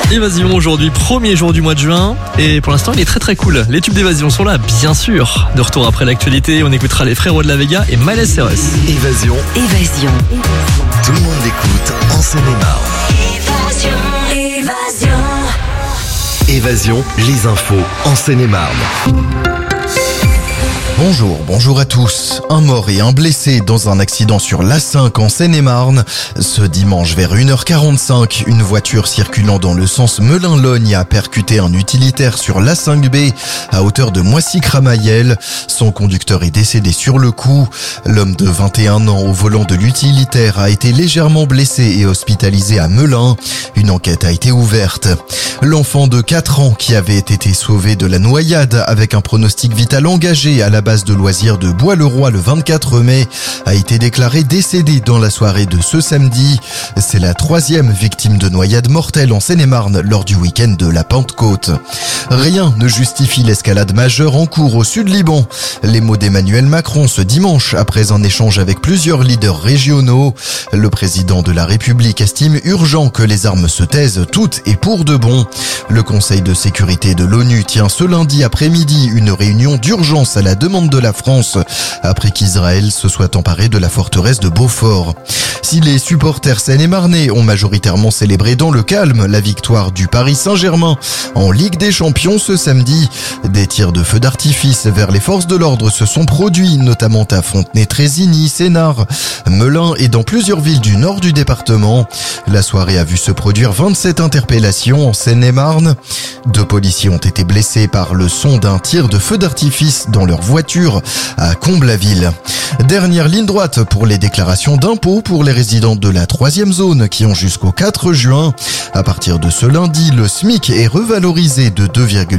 Évasion aujourd'hui, premier jour du mois de juin. Et pour l'instant, il est très très cool. Les tubes d'Évasion sont là, bien sûr. De retour après l'actualité, on écoutera les Frérots de la Vega et Miley Cyrus. Évasion. Tout le monde l'écoute en Seine-et-Marne. Évasion, les infos en Seine-et-Marne. Bonjour à tous. Un mort et un blessé dans un accident sur l'A5 en Seine-et-Marne. Ce dimanche vers 1h45, une voiture circulant dans le sens Melun-Logne a percuté un utilitaire sur l'A5B à hauteur de Moissy-Cramayel. Son conducteur est décédé sur le coup. L'homme de 21 ans au volant de l'utilitaire a été légèrement blessé et hospitalisé à Melun. Une enquête a été ouverte. L'enfant de 4 ans qui avait été sauvé de la noyade avec un pronostic vital engagé à la base de loisirs de Bois-le-Roi le 24 mai a été déclaré décédé dans la soirée de ce samedi. C'est la 3e victime de noyade mortelle en Seine-et-Marne lors du week-end de la Pentecôte. Rien ne justifie l'escalade majeure en cours au Sud-Liban. Les mots d'Emmanuel Macron ce dimanche après un échange avec plusieurs leaders régionaux. Le président de la République estime urgent que les armes se taisent toutes et pour de bon. Le Conseil de sécurité de l'ONU tient ce lundi après-midi une réunion d'urgence à la demande de la France après qu'Israël se soit emparé de la forteresse de Beaufort. Si les supporters seine-et-marnais ont majoritairement célébré dans le calme la victoire du Paris Saint-Germain en Ligue des Champions ce samedi, des tirs de feux d'artifice vers les forces de l'ordre se sont produits, notamment à Fontenay-Trésigny, Sénart, Melun et dans plusieurs villes du nord du département. La soirée a vu se produire 27 interpellations en Seine-et-Marne. 2 policiers ont été blessés par le son d'un tir de feu d'artifice dans leur voiture à Comble-la-Ville. Dernière ligne droite pour les déclarations d'impôts pour les résidents de la 3e zone qui ont jusqu'au 4 juin. À partir de ce lundi, le SMIC est revalorisé de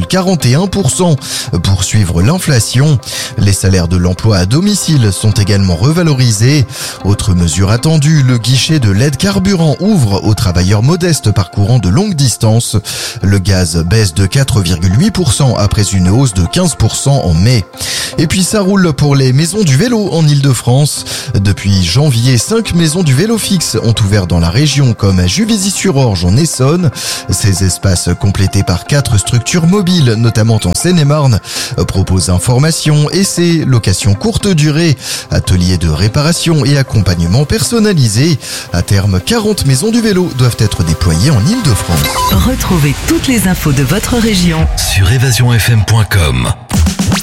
2,41% pour suivre l'inflation. Les salaires de l'emploi à domicile sont également revalorisés. Autre mesure attendue, le guichet de l'aide carburant ouvre aux travailleurs modestes parcourant de longues distances. Le gaz baisse de 4,8% après une hausse de 15% en mai. Et puis ça roule pour les maisons du vélo en Ile-de-France. Depuis janvier, 5 maisons du vélo fixe ont ouvert dans la région comme à Juvisy-sur-Orge en Essonne. Ces espaces complétés par 4 structures mobiles, notamment en Seine-et-Marne, proposent information, essais, location courte durée, ateliers de réparation et accompagnement personnalisé. À terme, 40 maisons du vélo doivent être déployées en Ile-de-France. Retrouvez toutes les infos de votre région sur évasionfm.com.